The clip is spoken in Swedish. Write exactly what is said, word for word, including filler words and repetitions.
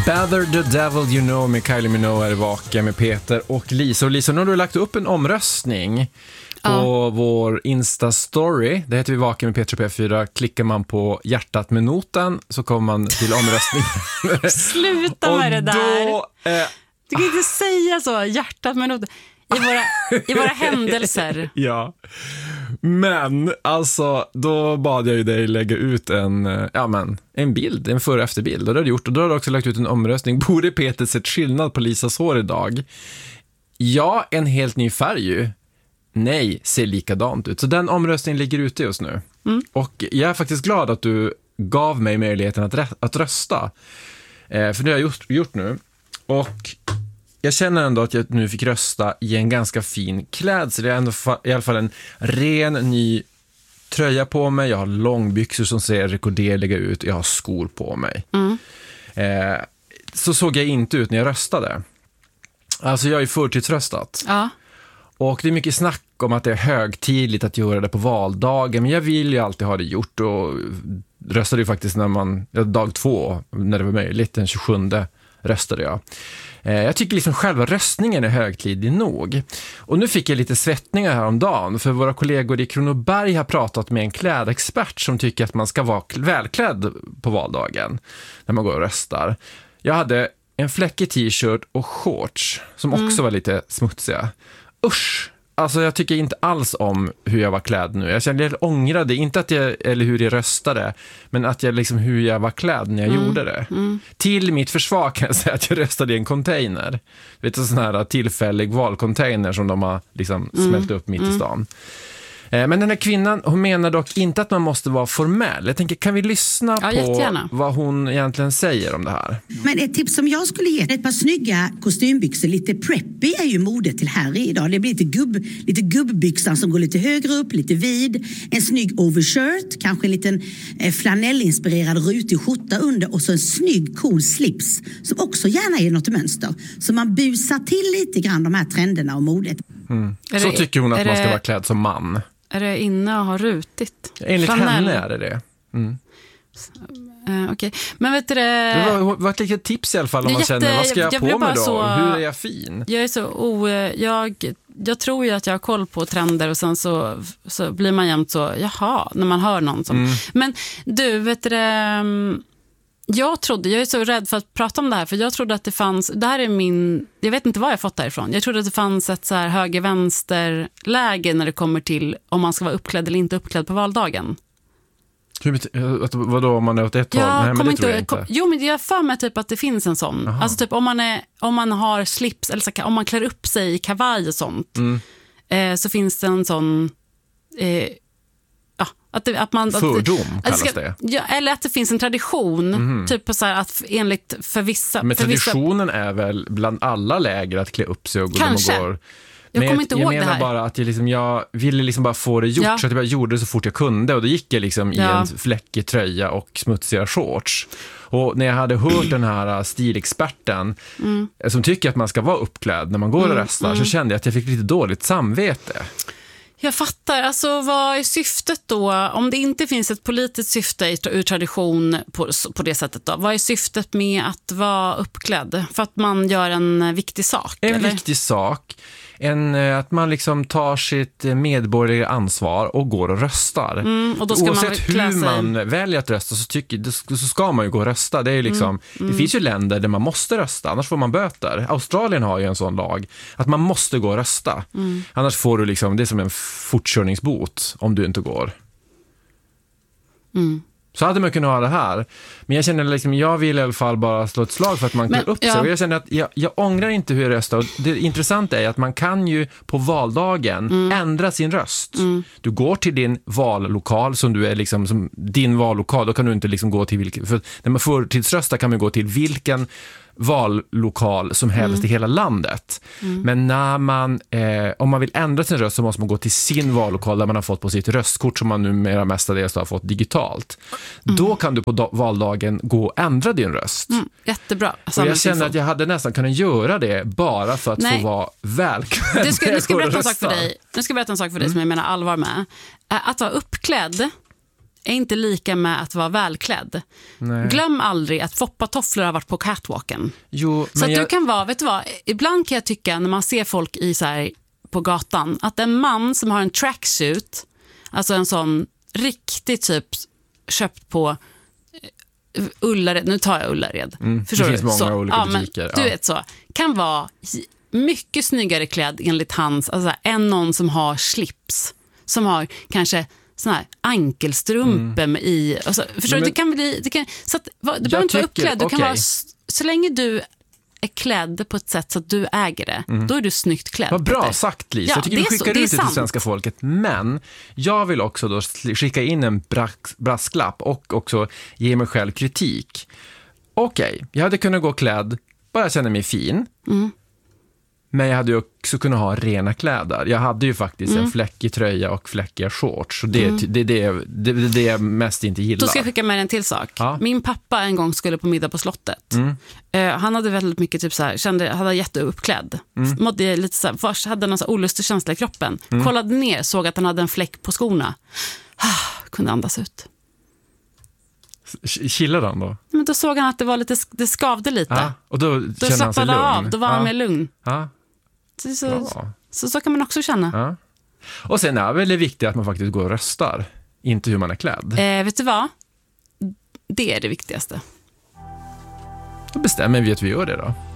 Better the Devil You Know med Kylie Minogue är vaken med Peter och Lisa. Och Lisa, nu har du lagt upp en omröstning på ja. vår Insta-story. Det heter vi Vaken med Peter P fyra. Klickar man på hjärtat med noten så kommer man till omröstningen. Sluta med det där. Då, eh, du kan inte säga så, hjärtat med noten. I våra, i våra händelser. Ja. Men alltså, då bad jag ju dig lägga ut en, ja men, en bild, en före- och efterbild. Och det har du gjort. Och då har du också lagt ut en omröstning. Borde Peter sett skillnad på Lisas hår idag? Ja, en helt ny färg ju. Nej, ser likadant ut. Så den omröstningen ligger ute just nu. Mm. Och jag är faktiskt glad att du gav mig möjligheten att, rä- att rösta. Eh, för det har jag gjort, gjort nu. Och jag känner ändå att jag nu fick rösta i en ganska fin klädsel. Det är ändå fa- i alla fall en ren ny tröja på mig. Jag har långbyxor som ser rekorderliga ut. Jag har skor på mig. Mm. Eh, så såg jag inte ut när jag röstade. Alltså jag är förtidsröstat. Ja. Och det är mycket snack om att det är högtidligt att göra det på valdagen. Men jag vill ju alltid ha det gjort. Och röstade ju faktiskt när man, dag två, när det var möjligt, den tjugosjunde röstade jag. Jag tycker liksom själva röstningen är högtidlig nog. Och nu fick jag lite svettningar här om dagen. För våra kollegor i Kronoberg har pratat med en klädexpert som tycker att man ska vara välklädd på valdagen när man går och röstar. Jag hade en fläckig t-shirt och shorts som också mm. var lite smutsiga. Usch! Alltså jag tycker inte alls om hur jag var klädd nu. Jag kände jag ångrade, inte att jag, eller hur jag röstade, men att jag liksom hur jag var klädd när jag mm. gjorde det. Mm. Till mitt försvar kan jag säga att jag röstade i en container. Vet du, sån här tillfällig valcontainer som de har liksom mm. smält upp mitt mm. i stan. Men den här kvinnan, hon menar dock inte att man måste vara formell. Jag tänker, kan vi lyssna ja, på jättegärna. Vad hon egentligen säger om det här? Men ett tips som jag skulle ge, ett par snygga kostymbyxor, lite preppy är ju modet till Harry idag. Det blir lite, gubb, lite gubbbyxan som går lite högre upp, lite vid. En snygg overshirt, kanske en liten eh, flanellinspirerad rutig skjorta under och så en snygg cool slips som också gärna är något mönster. Så man busar till lite grann de här trenderna och modet. Mm. Så det, tycker hon att man ska det... vara klädd som man. Är det inne och har rutigt? Enligt Flanell. henne är det det. Mm. Uh, Okej, okay. Men vet du det... Det var, var ett litet tips i alla fall om man jätte, känner, vad ska jag, jag på mig då? Så, hur är jag fin? Jag är så o... Jag, jag tror ju att jag har koll på trender och sen så, så blir man jämt så, jaha, när man hör någon som... Mm. Men du, vet du det... Jag trodde, jag är så rädd för att prata om det här, för jag trodde att det fanns, det här är min, jag vet inte var jag fått det ifrån. Jag trodde att det fanns ett så här höger-vänster-läge när det kommer till om man ska vara uppklädd eller inte uppklädd på valdagen. Hur, vadå om man är åt ett håll? Ja, Nej, men det tror jag inte. inte. Jo, men jag för mig typ att det finns en sån. Aha. Alltså typ om man, är, om man har slips, eller så, om man klär upp sig i kavaj och sånt, mm. eh, så finns det en sån... Eh, Ja, att det, att man, fördom att, kallas att ska, det. Ja, eller att det finns en tradition mm. typ på så här att enligt för vissa... Men för traditionen vissa... är väl bland alla läger att klä upp sig och gå Kanske. Och går. Jag men kommer inte jag, ihåg jag menar det här. bara att jag, liksom, jag ville liksom bara få det gjort ja. Så att jag bara gjorde det så fort jag kunde och då gick jag liksom i ja. en fläckig tröja och smutsiga shorts. Och när jag hade hört den här stilexperten mm. som tycker att man ska vara uppklädd när man går och mm. röstar mm. så kände jag att jag fick lite dåligt samvete. Jag fattar. Alltså vad är syftet då? Om det inte finns ett politiskt syfte ur tradition på, på det sättet då. Vad är syftet med att vara uppklädd? För att man gör en viktig sak? En eller? viktig sak. En, att man liksom tar sitt medborgerliga ansvar och går och röstar. Mm, och då ska oavsett man hur man väljer att rösta så, tycker, så ska man ju gå och rösta. Det, är liksom, mm, mm. det finns ju länder där man måste rösta, annars får man böter. Australien har ju en sån lag att man måste gå och rösta. Mm. Annars får du liksom, det är som en fortkörningsbot om du inte går. Mm. Så hade man kunnat ha det här. Men jag känner liksom, jag vill i alla fall bara slå ett slag för att man kan upp sig. Ja. Och jag känner att jag, jag ångrar inte hur jag röstar. Och det intressanta är att man kan ju på valdagen mm. ändra sin röst. Mm. Du går till din vallokal som du är liksom, som din vallokal. Då kan du inte liksom gå till vilken, för när man får tidsrösta kan man gå till vilken vallokal som helst mm. i hela landet. Mm. Men när man eh, om man vill ändra sin röst så måste man gå till sin vallokal där man har fått på sitt röstkort som man numera mestadels har fått digitalt. Mm. Då kan du på do- valdagen gå och ändra din röst. Mm. Jättebra. Och jag känner att jag hade nästan kunnat göra det bara för att Nej. få vara välklädd. Du ska, du ska berätta en sak för dig. Nu ska jag berätta en sak för dig mm. som jag menar allvar med. Att vara uppklädd är inte lika med att vara välklädd. Nej. Glöm aldrig att foppatofflor har varit på catwalken. Jo, så men att jag... du kan vara, vet du vad, ibland kan jag tycka när man ser folk i så här på gatan, att en man som har en tracksuit, alltså en sån riktigt typ köpt på Ullared, nu tar jag Ullared. Mm, Förstår det finns du? många så, olika ja, butiker. Men, du ja. vet så, kan vara mycket snyggare klädd enligt hans, alltså, än någon som har slips, som har kanske sån här ankelstrumpor mm. i, alltså, förstår men, du, det kan bli, det kan, så att, du behöver inte vara uppklädd, du okay. kan vara, så länge du är klädd på ett sätt så att du äger det, mm. då är du snyggt klädd. Vad bra sagt, Lisa. Ja, jag tycker vi skickar så, ut det sant. till svenska folket. Men jag vill också då skicka in en brask, brasklapp och också ge mig själv kritik. Okej, okay, jag hade kunnat gå klädd, bara känna mig fin. Mm. Men jag hade ju också kunnat ha rena kläder. Jag hade ju faktiskt mm. en fläckig tröja och fläckiga shorts. Så det är mm. det, det, det, det, det jag mest inte gillar. Då ska jag skicka med en till sak. Ja. Min pappa en gång skulle på middag på slottet. Mm. Uh, han hade väldigt mycket typ så här, kände, hade jätteuppklädd. Mm. Mådde lite så här, först hade någon så här olustig känsla i kroppen. Mm. Kollade ner, såg att han hade en fläck på skorna. Ah, kunde andas ut. Chillade han då? Men då såg han att det var lite, det skavde lite. Ja, och då, då kände han sig lugn. Av, då var ja. han mer lugn. Ja. Så, så, så, så kan man också känna. Ja. Och sen är väl det viktigt att man faktiskt går och röstar. Inte hur man är klädd. Eh, vet du vad? Det är det viktigaste. Då bestämmer vi att vi gör det då.